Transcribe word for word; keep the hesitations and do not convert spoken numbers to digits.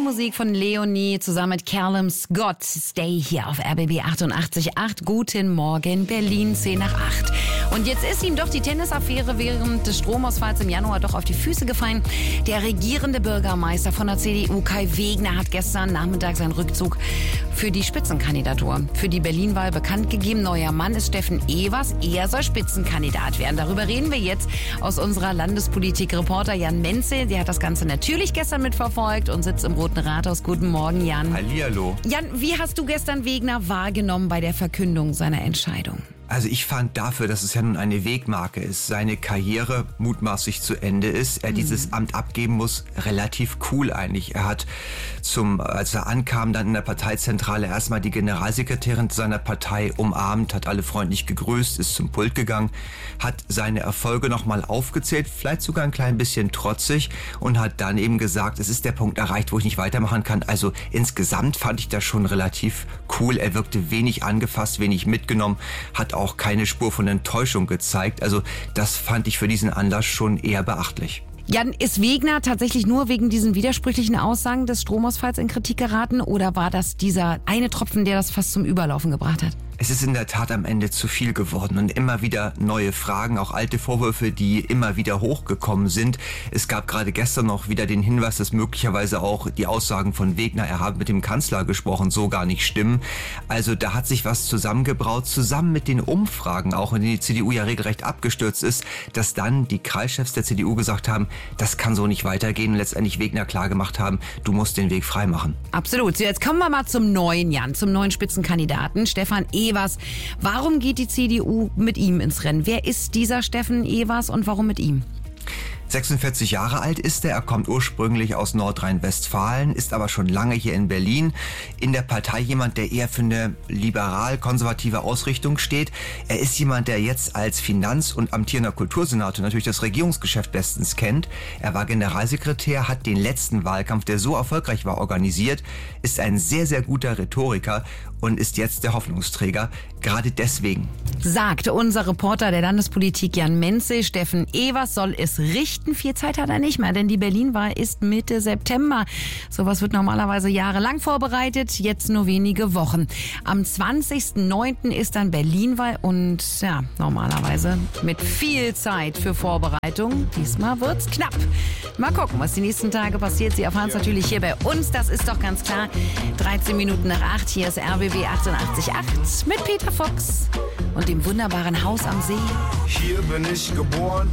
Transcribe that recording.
Musik von Leonie zusammen mit Callum Scott. Stay hier auf R B B achtundachtzig Komma acht. Guten Morgen, Berlin, zehn nach acht. Und jetzt ist ihm doch die Tennisaffäre während des Stromausfalls im Januar doch auf die Füße gefallen. Der regierende Bürgermeister von der C D U, Kai Wegner, hat gestern Nachmittag seinen Rückzug für die Spitzenkandidatur für die Berlin-Wahl bekannt gegeben. Neuer Mann ist Steffen Evers. Er soll Spitzenkandidat werden. Darüber reden wir jetzt aus unserer Landespolitik-Reporter Jan Menzel. Der hat das Ganze natürlich gestern mitverfolgt und sitzt im Roten Rathaus. Guten Morgen, Jan. Hallihallo. Jan, wie hast du gestern Wegner wahrgenommen bei der Verkündung seiner Entscheidung? Also ich fand dafür, dass es ja nun eine Wegmarke ist, seine Karriere mutmaßlich zu Ende ist, er mhm. dieses Amt abgeben muss, relativ cool eigentlich. Er hat zum, als er ankam, dann in der Parteizentrale erstmal die Generalsekretärin seiner Partei umarmt, hat alle freundlich gegrüßt, ist zum Pult gegangen, hat seine Erfolge nochmal aufgezählt, vielleicht sogar ein klein bisschen trotzig und hat dann eben gesagt, es ist der Punkt erreicht, wo ich nicht weitermachen kann. Also insgesamt fand ich das schon relativ cool. Er wirkte wenig angefasst, wenig mitgenommen, hat auch keine Spur von Enttäuschung gezeigt. Also das fand ich für diesen Anlass schon eher beachtlich. Jan, ist Wegner tatsächlich nur wegen diesen widersprüchlichen Aussagen des Stromausfalls in Kritik geraten oder war das dieser eine Tropfen, der das fast zum Überlaufen gebracht hat? Es ist in der Tat am Ende zu viel geworden und immer wieder neue Fragen, auch alte Vorwürfe, die immer wieder hochgekommen sind. Es gab gerade gestern noch wieder den Hinweis, dass möglicherweise auch die Aussagen von Wegner, er habe mit dem Kanzler gesprochen, so gar nicht stimmen. Also da hat sich was zusammengebraut, zusammen mit den Umfragen, auch in denen die C D U ja regelrecht abgestürzt ist, dass dann die Kreischefs der C D U gesagt haben, das kann so nicht weitergehen und letztendlich Wegner klargemacht haben, du musst den Weg freimachen. Absolut. So, jetzt kommen wir mal zum neuen Jan, zum neuen Spitzenkandidaten, Stefan Evers. Warum geht die C D U mit ihm ins Rennen? Wer ist dieser Steffen Evers und warum mit ihm? sechsundvierzig Jahre alt ist er, er kommt ursprünglich aus Nordrhein-Westfalen, ist aber schon lange hier in Berlin. In der Partei jemand, der eher für eine liberal-konservative Ausrichtung steht. Er ist jemand, der jetzt als Finanz- und amtierender Kultursenator natürlich das Regierungsgeschäft bestens kennt. Er war Generalsekretär, hat den letzten Wahlkampf, der so erfolgreich war, organisiert, ist ein sehr, sehr guter Rhetoriker und ist jetzt der Hoffnungsträger, gerade deswegen. Sagt unser Reporter der Landespolitik Jan Menzel, Steffen Evers soll es richten. Viel Zeit hat er nicht mehr, denn die Berlin-Wahl ist Mitte September. Sowas wird normalerweise jahrelang vorbereitet, jetzt nur wenige Wochen. Am zwanzigsten neunten ist dann Berlin-Wahl und ja, normalerweise mit viel Zeit für Vorbereitung. Diesmal wird's knapp. Mal gucken, was die nächsten Tage passiert. Sie erfahren es natürlich hier bei uns, das ist doch ganz klar. dreizehn Minuten nach acht, hier ist R B B achtundachtzig Komma acht mit Peter Fox und dem wunderbaren Haus am See. Hier bin ich geboren,